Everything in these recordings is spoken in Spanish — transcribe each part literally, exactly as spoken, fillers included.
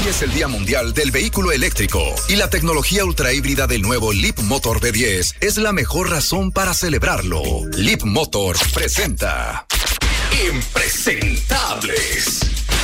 Hoy es el Día Mundial del Vehículo Eléctrico y la tecnología ultrahíbrida del nuevo Leap Motor B diez es la mejor razón para celebrarlo. Leap Motor presenta Impresentables.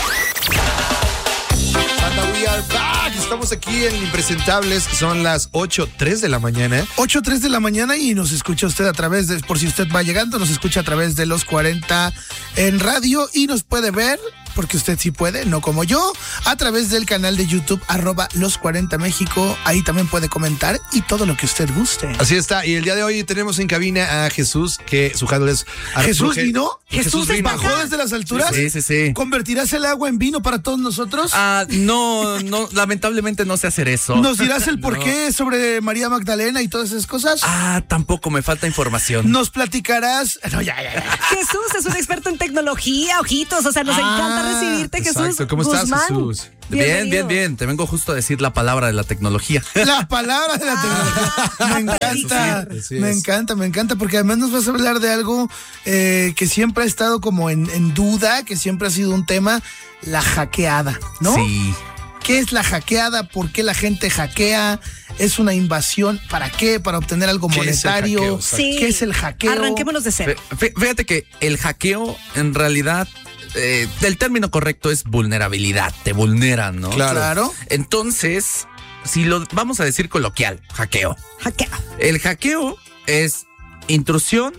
We are back. Estamos aquí en Impresentables. Son las ocho tres de la mañana. ocho tres de la mañana y nos escucha usted a través de, por si usted va llegando, nos escucha a través de los cuarenta en radio y nos puede ver, porque usted sí puede, no como yo, a través del canal de YouTube, arroba los cuarenta México. Ahí también puede comentar y todo lo que usted guste. Así está. Y el día de hoy tenemos en cabina a Jesús, que su handle es... ¿Jesús vino? ¿Jesús ¿Jesús vino? bajó desde las alturas? Sí, sí, sí. ¿Convertirás el agua en vino para todos nosotros? Ah, no, no, lamentablemente no sé hacer eso. ¿Nos dirás el No. porqué sobre María Magdalena y todas esas cosas? Ah, tampoco, me falta información. ¿Nos platicarás? No, ya, ya, ya. Jesús es un experto en tecnología, ojitos, o sea, nos Ah, encanta recibirte, Jesús. Exacto. ¿Cómo estás, Guzmán. Jesús? Bien, Bienvenido. bien, bien. Te vengo justo a decir la palabra de la tecnología. La palabra de la tecnología. Me encanta, Eso sí, me así es. encanta, me encanta, porque además nos vas a hablar de algo eh, que siempre ha estado como en, en duda, que siempre ha sido un tema, la hackeada, ¿no? Sí. ¿Qué es la hackeada? ¿Por qué la gente hackea? ¿Es una invasión? ¿Para qué? ¿Para obtener algo ¿Qué es el monetario? hackeo? Sí. ¿Qué es el hackeo? Arranquémonos de cero. Fí- Fíjate que el hackeo, en realidad, eh, el término correcto es vulnerabilidad. Te vulneran, ¿no? Claro. Claro. Entonces, si lo vamos a decir coloquial, hackeo. Hackea. El hackeo es intrusión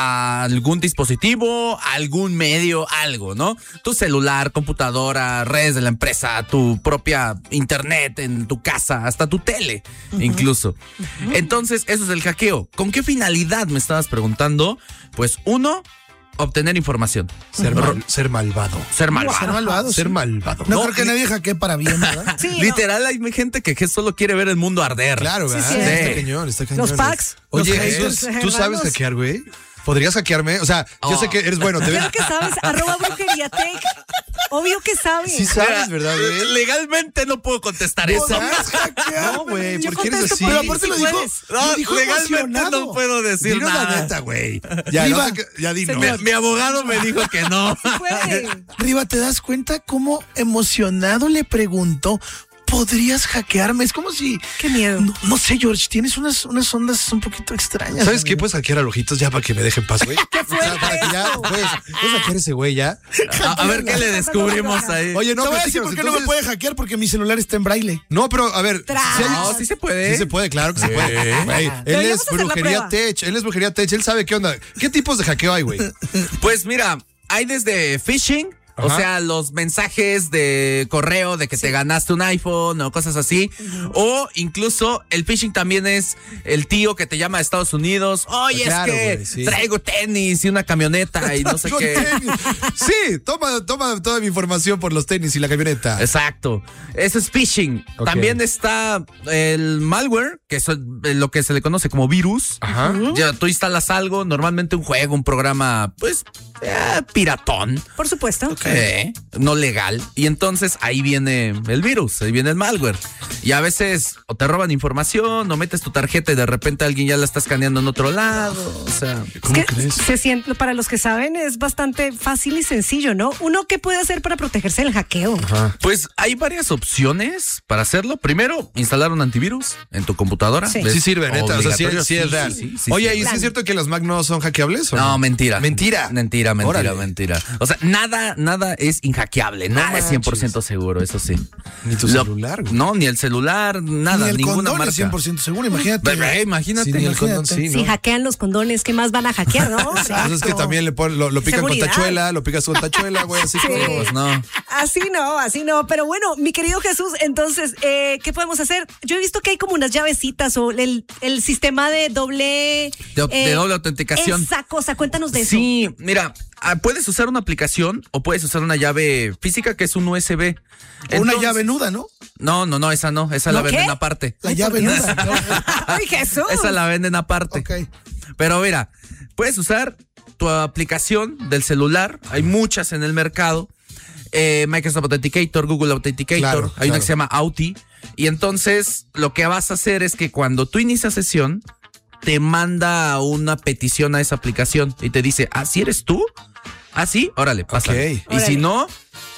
a algún dispositivo, a algún medio, algo, ¿no? Tu celular, computadora, redes de la empresa, tu propia internet en tu casa, hasta tu tele, uh-huh. incluso. Uh-huh. Entonces, eso es el hackeo. ¿Con qué finalidad me estabas preguntando? Pues uno, obtener información. Ser, mal, ser malvado. Ser malvado. Ser malvado. Ser sí. malvado. No, No, creo que li- nadie hackee para bien, ¿verdad? Sí, no. Literal, hay gente que, que solo quiere ver el mundo arder. Claro, ¿verdad? Sí, sí. Está cañón, está cañón. Los packs. Oye, los Jesús, haters, ¿tú sabes hermanos. hackear, güey? ¿Podrías hackearme? O sea, yo Oh. sé que eres bueno. Te ves... Claro que sabes, arroba brujería tech. Obvio que sabes. Sí sabes, ¿verdad, güey? Legalmente no puedo contestar eso. ¿Podrías hackear? No, güey, Yo ¿por qué eres contesto así? por Pero ti, aparte si lo dijo, puedes. lo No, dijo legalmente emocionado. no puedo decir Dinos la nada. neta, güey. Ya, Riva. no sé qué- ya di no. Mi, mi abogado me dijo que no. Puede. Riva, ¿te das cuenta cómo emocionado le preguntó? ¿Podrías hackearme? Es como si... Qué miedo. No, no sé, George, tienes unas, unas ondas un poquito extrañas. ¿Sabes qué? amigo. Puedes hackear a Lojitos ya para que me dejen paz, güey. ¿Qué fue O sea, para que ya eso? puedes, puedes hackear ese güey ya. A, a ver qué le descubrimos ahí. Oye, No, no, te voy a decir platícanos, por qué no me entonces- puede hackear, porque mi celular está en braille. No, pero a ver. Tras. si hay- No, sí se puede. Sí se puede, claro que se puede. Güey, él Deberíamos es hacer la brujería prueba. tech, él es brujería tech, él sabe qué onda. ¿Qué tipos de hackeo hay, güey? Pues mira, hay desde phishing. O Ajá. sea, los mensajes de correo de que te ganaste un iPhone o cosas así. Uh-huh. O incluso el phishing también es el tío que te llama a Estados Unidos. Oye, Claro, es que güey, sí. traigo tenis y una camioneta y no sé Con qué. tenis. Sí, toma, toma toda mi información por los tenis y la camioneta. Exacto. Eso es phishing. Ok. También está el malware, que es lo que se le conoce como virus. Ajá. Ya tú instalas algo, normalmente un juego, un programa, pues, eh, piratón. Por supuesto. Eh, no legal. Y entonces ahí viene el virus, ahí viene el malware. Y a veces o te roban información, o metes tu tarjeta y de repente alguien ya la está escaneando en otro lado. O sea, ¿Cómo Es que crees? se siente, para los que saben, es bastante fácil y sencillo, ¿no? Uno, ¿qué puede hacer para protegerse del hackeo? Ajá. pues hay varias opciones para hacerlo. Primero, instalar un antivirus en tu computadora. Sí. Es Sí sirve, neta. O sea, sí, obligatorio. sí es real. sí, sí, Oye, sí. ¿y si es cierto que las Mac no son hackeables? ¿o No, mentira. Mentira. Mentira, mentira, Órale. mentira. O sea, nada, nada es inhackeable. Nada es cien por ciento seguro, eso sí. Ni tu Lo- celular, güey. No, ni el celular, nada, Ni el ninguna condón marca. es cien por ciento seguro, imagínate. Bebé, imagínate. Sí, ni el imagínate. condón, sí, Si ¿no? hackean los condones, ¿qué más van a hackear, no? Pues es que también le ponen, lo, lo pican Seguridad. con tachuela, lo picas con tachuela, güey, así Sí. como... Pues no. Así no, así no. Pero bueno, mi querido Jesús, entonces, eh, ¿qué podemos hacer? Yo he visto que hay como unas llavecitas o el, el sistema de doble... De, de doble autenticación. Esa cosa, cuéntanos de eso. Sí, mira, ah, puedes usar una aplicación o puedes usar una llave física que es un U S B. O una Entonces- llave nuda, ¿no? No, no, no, esa no, esa la ¿No venden qué? aparte. La llave nuda. Ay, Jesús. Esa la venden aparte. Ok. Pero mira, puedes usar tu aplicación del celular, hay muchas en el mercado. Eh, Microsoft Authenticator, Google Authenticator, Claro, hay una claro. que se llama Authy. Y entonces lo que vas a hacer es que cuando tú inicias sesión, te manda una petición a esa aplicación y te dice, ah, ¿sí eres tú? Ah, sí, órale, pasa. Ok. Y Órale. si no, pues no.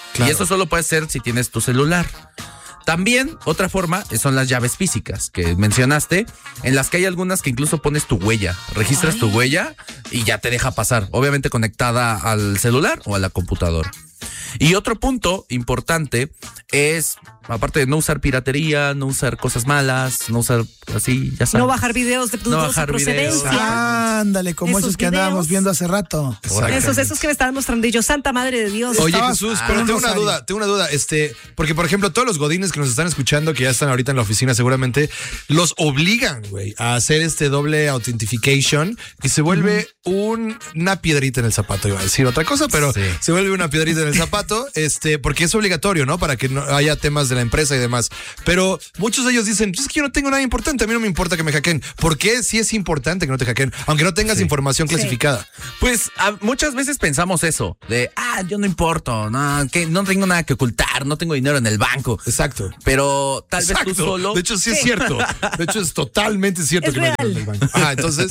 Claro. Y eso solo puede ser si tienes tu celular. También, otra forma son las llaves físicas que mencionaste, en las que hay algunas que incluso pones tu huella, registras Ay. tu huella y ya te deja pasar, obviamente conectada al celular o a la computadora. Y otro punto importante es, aparte de no usar piratería, no usar cosas malas, no usar así, ya sabes. No bajar videos de dudosa no bajar procedencia. Videos. Ándale, como esos, esos que andábamos viendo hace rato. Esos, esos que me estaban mostrando y yo, Santa Madre de Dios. Oye, Jesús, pero tengo una duda, tengo una duda, este, porque por ejemplo, todos los godines que nos están escuchando, que ya están ahorita en la oficina seguramente, los obligan, güey, a hacer este doble authentication y se vuelve uh-huh. un, una piedrita en el zapato, iba a decir otra cosa, pero sí. se vuelve una piedrita en el zapato. Este, porque es obligatorio, ¿no? Para que no haya temas de la empresa y demás. Pero muchos de ellos dicen, es que yo no tengo nada importante, a mí no me importa que me hackeen. ¿Por qué sí es importante que no te hackeen? Aunque no tengas sí. información clasificada. Sí. Pues a, muchas veces pensamos eso, de, ah, yo no importo, no, que no tengo nada que ocultar, no tengo dinero en el banco. Exacto. Pero tal Exacto. vez tú solo... De hecho, sí, sí es cierto. De hecho, es totalmente cierto es que real. no hay dinero en el banco. Ah, entonces...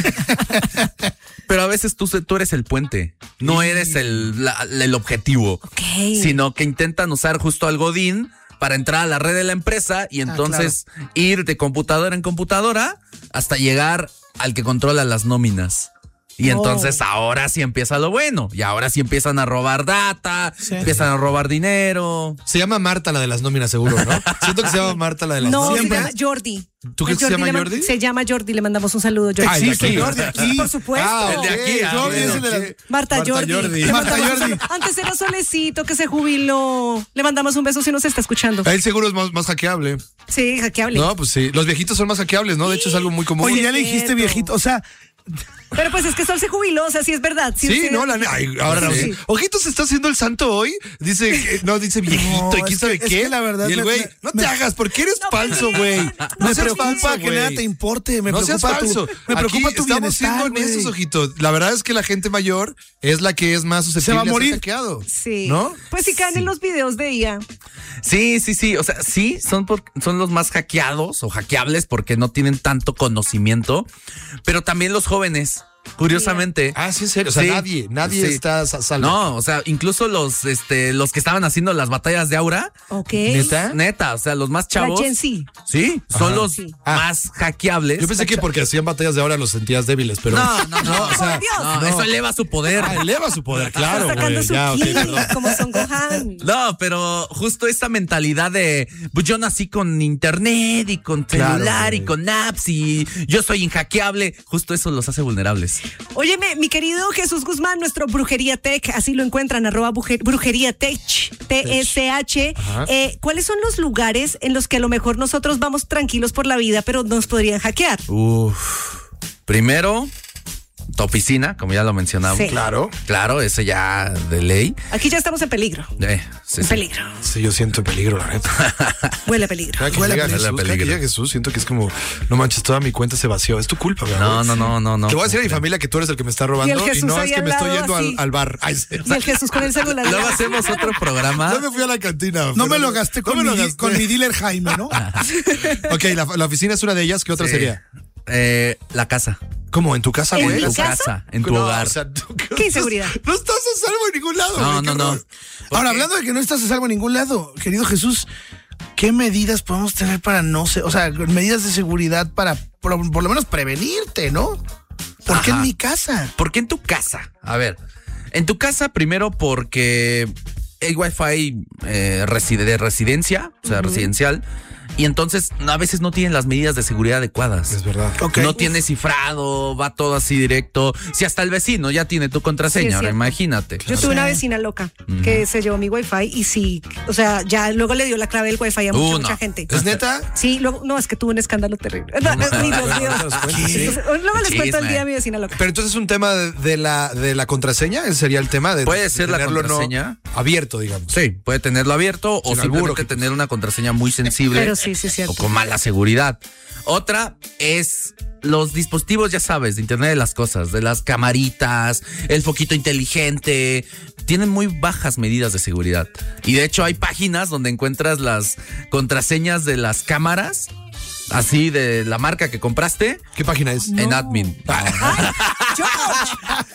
Pero a veces tú, tú eres el puente, no eres el, la, el objetivo, okay. sino que intentan usar justo al godín para entrar a la red de la empresa y entonces ah, claro. ir de computadora en computadora hasta llegar al que controla las nóminas. Y oh. entonces ahora sí empieza lo bueno. Y ahora sí empiezan a robar data, sí. empiezan a robar dinero. Se llama Marta la de las nóminas, seguro, ¿no? Siento que se llama Marta la de las no, nóminas. No, se llama Jordi. ¿Tú crees que se llama Jordi? Se llama Jordi, le mandamos un saludo. Jordi. Ah, existe Jordi aquí. Por supuesto. Ah, el de aquí. Ah, Jordi bueno. es el de la... Marta, Marta Jordi. Jordi. Marta Jordi. Antes era Solecito que se jubiló. Le mandamos un beso si nos está escuchando. Él seguro es más, más hackeable. Sí, hackeable. No, pues sí. Los viejitos son más hackeables, ¿no? De hecho es algo muy común. Oye, ya le dijiste viejito, o sea... Pero pues es que Sol se jubiló, o sea, sí es verdad. Sí, sí, sí no, la ay, ahora sí. Ojitos está haciendo el santo hoy. Dice, no, dice viejito, no, ¿y quién sabe que, qué? Es que la verdad. Y el güey, no me, te hagas, porque eres no, falso, güey. No, no me preocupa falso, que nada te importe, me no preocupa seas falso. Tu, me preocupa Aquí tu estamos siendo honestos, ojitos. La verdad es que la gente mayor es la que es más susceptible a morir. a ser hackeado. Sí. ¿No? Pues si caen sí. en los videos de I A. Sí, sí, sí. O sea, sí, son, por, son los más hackeados o hackeables porque no tienen tanto conocimiento, pero también los jóvenes. Curiosamente. Ah, sí, en serio. O sea, sí, nadie, nadie sí. está salvo. No, o sea, incluso los, este, los que estaban haciendo las batallas de Aura. Ok. ¿Neta? Neta, o sea, los más chavos. La Gen Z. Sí, son Ajá. los sí. más hackeables. Yo pensé que porque hacían batallas de Aura los sentías débiles, pero. No, no, no. no, o sea, no, no, eso eleva su poder. Ah, eleva su poder, claro. Sacando su ya, ki, okay, perdón. como Son Gohan. No, pero justo esta mentalidad de pues yo nací con internet y con celular claro, y con apps y yo soy inhackeable, justo eso los hace vulnerables. Óyeme, mi querido Jesús Guzmán, nuestro Brujería Tech, así lo encuentran, arroba Brujería Tech, T S H. Eh, ¿Cuáles son los lugares en los que a lo mejor nosotros vamos tranquilos por la vida, pero nos podrían hackear? Uf, primero, tu oficina, como ya lo mencionamos. Sí. Claro. Claro, ese ya de ley. Aquí ya estamos en peligro. Eh, sí, en sí. peligro. Sí, yo siento peligro, la neta. Huele a peligro. Cada que Huele llega a Jesús, peligro. cada que llega Jesús, siento que es como, no manches, toda mi cuenta se vació. Es tu culpa, ¿verdad? No, no, no, no, no. Te voy a decir a mi familia que tú eres el que me está robando y, y no es que me estoy yendo al, al bar. Ay, sí. Y el Jesús con el celular. Luego hacemos otro programa. No me fui a la cantina. No me lo gasté con, no mi, gasté. con mi dealer Jaime, ¿no? Ok, la, la oficina es una de ellas. ¿Qué otra Sí. sería? Eh, la casa. ¿Cómo? ¿En tu casa, ¿En güey? mi En tu casa? casa, en tu No, hogar. o sea, tú- ¿Qué inseguridad? No estás a salvo en ningún lado. No, güey, no, qué no. horror. Ahora, hablando de que no estás a salvo en ningún lado, querido Jesús, ¿qué medidas podemos tener para no ser, o sea, medidas de seguridad para por, por lo menos prevenirte, ¿no? ¿Por qué Ajá. en mi casa? ¿Por qué en tu casa? A ver, en tu casa primero porque el Wi-Fi eh, reside de residencia, o sea, uh-huh. residencial, y entonces a veces no tienen las medidas de seguridad adecuadas. Es verdad. Okay. No tiene cifrado, va todo así directo. Si hasta el vecino ya tiene tu contraseña, Sí, ahora cierto. imagínate. Yo tuve una vecina loca Mm. que se llevó mi wifi y sí, o sea, ya luego le dio la clave del wifi a mucha, Uh, no. mucha gente. ¿Es neta? Sí, luego, no, es que tuvo un escándalo terrible. No, no, ni Dios mío. Sí. Entonces, luego les cuento el Chisme. día a mi vecina loca. Pero entonces es un tema de, de la de la contraseña, ese sería el tema de Puede ser la tenerlo contraseña. no abierto, digamos. Sí, puede tenerlo abierto o Sin simplemente albur, tener una contraseña muy sensible. Pero sí, sí, es cierto. O con mala seguridad. Otra es los dispositivos, ya sabes, de Internet de las cosas, de las camaritas, el foquito inteligente. Tienen muy bajas medidas de seguridad. Y de hecho hay páginas donde encuentras las contraseñas de las cámaras, así de la marca que compraste, ¿Qué página es? No. en admin. ¡Ay, George!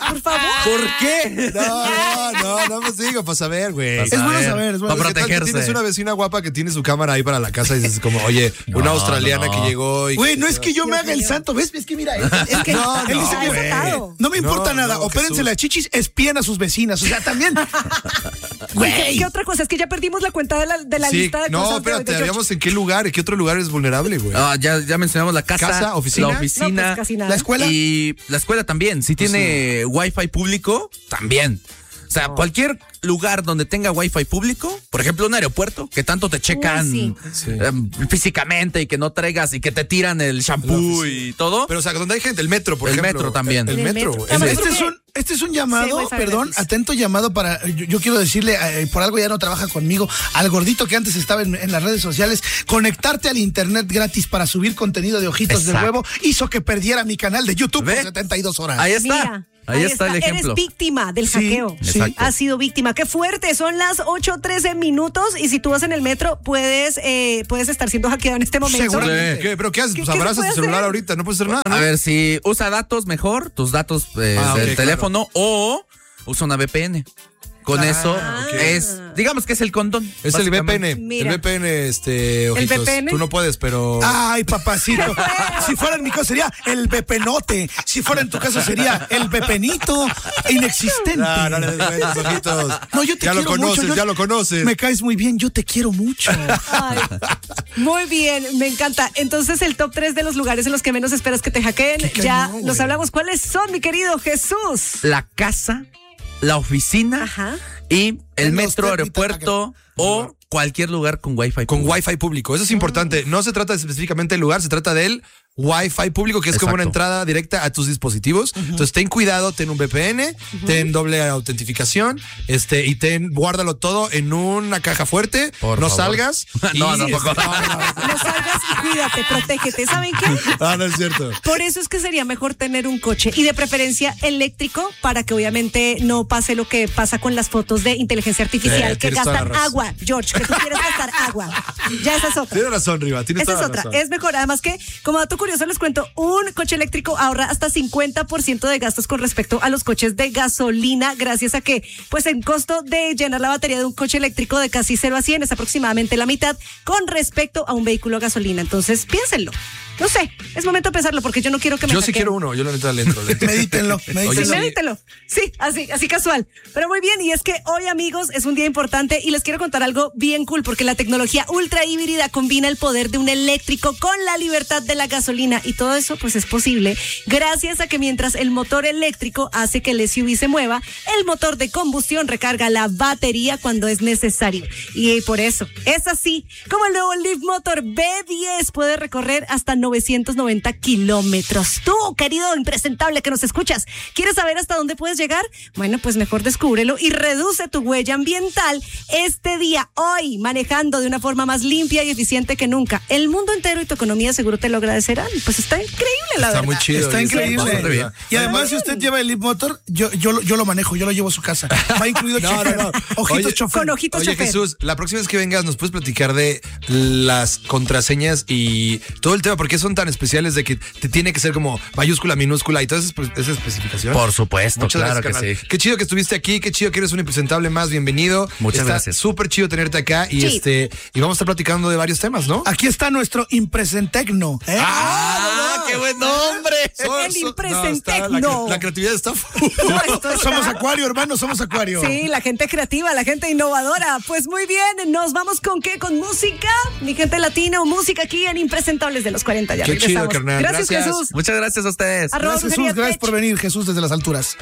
Por favor. ¿Por qué? No, no, no me digo, para saber, güey. Es bueno saber, es bueno Para ¿Qué tal que protegerse. tienes una vecina guapa que tiene su cámara ahí para la casa y dices como, oye, una No, australiana no. que llegó y... Güey, no es que yo me Dios haga el mío. santo, ¿ves? Es que mira, es, es que No, él no, dice que güey. no me importa No, nada, no, opérense Jesús. las chichis, espían a sus vecinas, o sea, también. ¿Qué, Güey. qué otra cosa? Es que ya perdimos la cuenta de la, de la Sí, lista de no, cosas. de- espérate, de George. habíamos en qué lugar, en qué otro lugar es vulnerable, güey. Ah, ya, ya mencionamos la casa, ¿Casa, oficina? la No, oficina pues casi nada. La escuela. y la escuela también. Si tiene wifi público, también. O sea, cualquier lugar donde tenga wifi público, por ejemplo, un aeropuerto, que tanto te checan Uy, sí. em, físicamente y que no traigas y que te tiran el shampoo y todo. Pero, o sea, donde hay gente, el metro, por El ejemplo. metro también. El, el En el metro, metro. güey. Ah, El bueno, metro. Este es un, este es un llamado, Sí, wifi perdón, gratis. atento llamado para, yo, yo quiero decirle, eh, por algo ya no trabaja conmigo, al gordito que antes estaba en, en las redes sociales, conectarte al internet gratis para subir contenido de ojitos de Exacto. huevo, hizo que perdiera mi canal de YouTube ¿Ve? por setenta y dos horas. Ahí está. Mira, ahí, está, el ejemplo. Eres víctima del Sí, hackeo. sí. Exacto. Has sido víctima. Qué fuerte. Son las ocho trece minutos y si tú vas en el metro puedes eh, puedes estar siendo hackeado en este momento. Seguramente. ¿Qué? ¿Pero qué haces? ¿Qué- Pues qué se abrazas puede tu celular hacer? ahorita, no puedes hacer nada, ¿no? A ver, si usa datos mejor, tus datos eh, Ah, del ok, teléfono, o usa una V P N. Con Ah, eso ok. es, digamos que es el condón. Es el V P básicamente. N. Mira. El V P N, este, ojitos. V P N? Tú no puedes, pero... Ay, papacito. Si fuera en mi caso sería el bepenote. Si fuera en tu caso sería el bepenito inexistente. No, no le des vueltas, ojitos. No, yo te Ya lo quiero conoces, mucho. yo- ya lo conoces. Me caes muy bien, yo te quiero mucho. Ay, muy bien, me encanta. Entonces, el top tres de los lugares en los que menos esperas que te hackeen, Qué ya cañón, los güey. hablamos. ¿Cuáles son, mi querido Jesús? La casa, la oficina Ajá. y el En los metro, termita- aeropuerto o cualquier lugar con wifi. Con público. Wi-Fi público. Eso es importante. No se trata específicamente del lugar, se trata del Wi-Fi público, que es como una Exacto. entrada directa a tus dispositivos. Entonces, ten cuidado, ten un V P N, ten doble autentificación, este, y ten, guárdalo todo en una caja fuerte. Por no favor. salgas. No, y- tampoco. No, no, No salgas y cuídate, protégete. ¿Saben qué? no, no es cierto. Por eso es que sería mejor tener un coche y de preferencia eléctrico para que obviamente no pase lo que pasa con las fotos de inteligencia artificial Eh, que tienes toda gastan la razón. agua, George, que tú quieres gastar agua. Ya esa es otra. Tienes razón, Riva. Tienes Esa es toda la otra, razón. es mejor. Además que, como dato curioso, les cuento, un coche eléctrico ahorra hasta cincuenta por ciento de gastos con respecto a los coches de gasolina, gracias a que, pues, el costo de llenar la batería de un coche eléctrico de casi cero a cien es aproximadamente la mitad con respecto a un vehículo a gasolina. Entonces, piénsenlo. No sé, es momento de pensarlo porque yo no quiero que me Yo sí hackeen. quiero uno, yo la neta le entro. le entro. Medítenlo, Oye, medítenlo. sí. Medítelo. Sí, así, así casual. Pero muy bien, y es que hoy, amigos, es un día importante y les quiero contar algo bien cool porque la tecnología ultra híbrida combina el poder de un eléctrico con la libertad de la gasolina y todo eso pues es posible gracias a que mientras el motor eléctrico hace que el S U V se mueva, el motor de combustión recarga la batería cuando es necesario. Y por eso, es así como el nuevo Leaf Motor B diez puede recorrer hasta novecientos noventa kilómetros. Tú, querido impresentable que nos escuchas, ¿quieres saber hasta dónde puedes llegar? Bueno, pues mejor descúbrelo y reduce tu huella ambiental este día, hoy, manejando de una forma más limpia y eficiente que nunca. El mundo entero y tu economía seguro te lo agradecerán. Pues está increíble, la Está verdad. muy chido. Está y increíble. bastante bien. Y además, si usted lleva el Leaf Motor, yo, yo, lo- yo lo manejo, yo lo llevo a su casa. Va incluido No, chofer. no, no. Ojitos Oye, chofer. Con ojitos Oye, chofer. Jesús, la próxima vez que vengas, ¿nos puedes platicar de las contraseñas y todo el tema? ¿Por qué son tan especiales de que te tiene que ser como mayúscula, minúscula y toda esa, espe- esa especificación? Por supuesto, Muchas claro gracias, que carnal. sí. Qué chido que estuviste aquí, qué chido que eres un impresentable más, bienvenido. Muchas Está gracias. súper chido tenerte acá y Sí. este y vamos a estar platicando de varios temas, ¿no? Aquí está nuestro impresentecno. ¿eh? ¡Ah, qué buen nombre! El So- so- impresentec, la, no. la creatividad está No, esto está- Somos Acuario, hermano, somos Acuario. Sí, la gente creativa, la gente innovadora. Pues muy bien, nos vamos con qué, con música, mi gente latina, música aquí en Impresentables de los cuarenta. Ya Qué regresamos. chido, carnal. Gracias, Gracias. Jesús. Muchas gracias a ustedes. Arroba Gracias, Brujería Jesús, gracias Tech. por venir, Jesús, desde las alturas.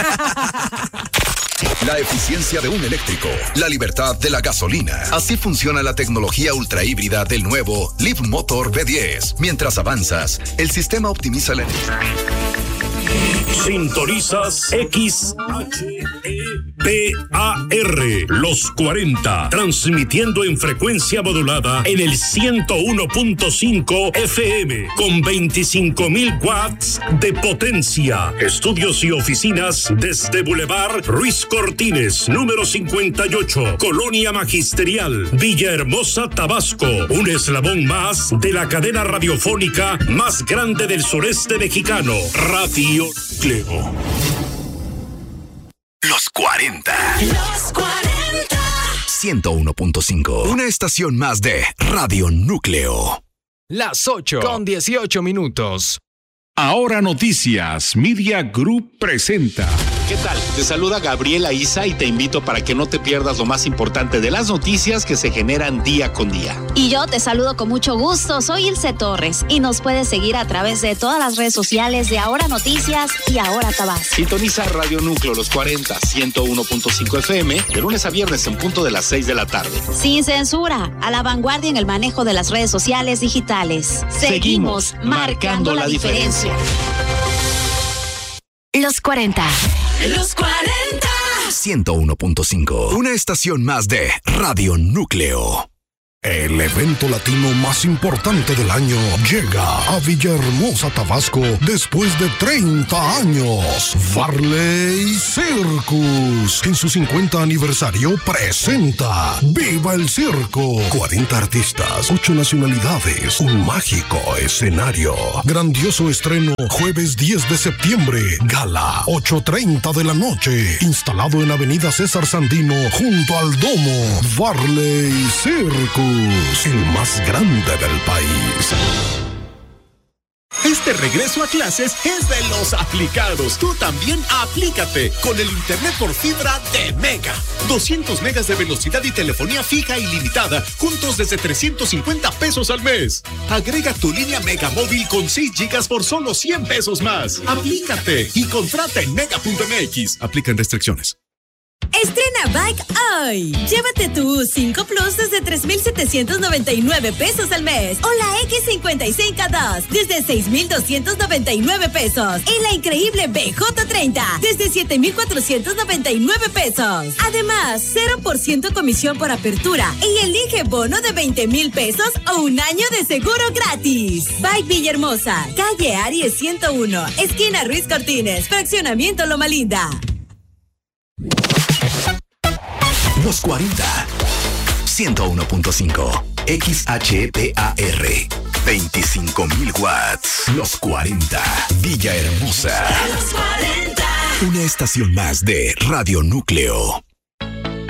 La eficiencia de un eléctrico, la libertad de la gasolina. Así funciona la tecnología ultra híbrida del nuevo Leaf Motor B diez. Mientras avanzas, el sistema optimiza la energía. Sintonizas X H E P A R Los cuarenta, transmitiendo en frecuencia modulada en el ciento uno punto cinco F M con veinticinco mil watts de potencia. Estudios y oficinas desde Boulevard Ruiz Cortines, número cincuenta y ocho, Colonia Magisterial, Villahermosa, Tabasco. Un eslabón más de la cadena radiofónica más grande del sureste mexicano, Radio Clego. Los cuarenta. ciento uno punto cinco. Una estación más de Radio Núcleo. Las ocho con dieciocho minutos. Ahora Noticias Media Group presenta. ¿Qué tal? Te saluda Gabriela Isa y te invito para que no te pierdas lo más importante de las noticias que se generan día con día. Y yo te saludo con mucho gusto, soy Ilse Torres y nos puedes seguir a través de todas las redes sociales de Ahora Noticias y Ahora Tabasco. Sintoniza Radio Núcleo Los cuarenta, ciento uno punto cinco F M de lunes a viernes en punto de las seis de la tarde. Sin censura, a la vanguardia en el manejo de las redes sociales digitales. Seguimos, Seguimos marcando la, la diferencia. diferencia. Los cuarenta. Los cuarenta. ciento uno punto cinco. Una estación más de Radio Núcleo. El evento latino más importante del año llega a Villahermosa, Tabasco, después de treinta años. Varley Circus, en su cincuenta aniversario, presenta ¡Viva el Circo! cuarenta artistas, ocho nacionalidades, un mágico escenario. Grandioso estreno, jueves diez de septiembre, gala, ocho treinta de la noche. Instalado en Avenida César Sandino, junto al Domo. Varley Circus, el más grande del país. Este regreso a clases es de los aplicados. Tú también aplícate con el internet por fibra de Mega. doscientos megas de velocidad y telefonía fija ilimitada, juntos desde trescientos cincuenta pesos al mes. Agrega tu línea Mega móvil con seis gigas por solo cien pesos más. Aplícate y contrata en mega punto m x. Aplican restricciones. Estrena Bike hoy. Llévate tu U cinco Plus desde tres mil setecientos noventa y nueve pesos al mes o la X cincuenta y cinco dos desde seis mil doscientos noventa y nueve pesos y la increíble B J treinta desde siete mil cuatrocientos noventa y nueve pesos. Además, cero por ciento comisión por apertura y elige bono de veinte mil pesos o un año de seguro gratis. Bike Villahermosa, calle Aries ciento uno, esquina Ruiz Cortines, fraccionamiento Loma Linda. Los cuarenta, ciento uno punto cinco, X H P A R, veinticinco mil watts. Los cuarenta, Villahermosa. Los cuarenta. Una estación más de Radio Núcleo.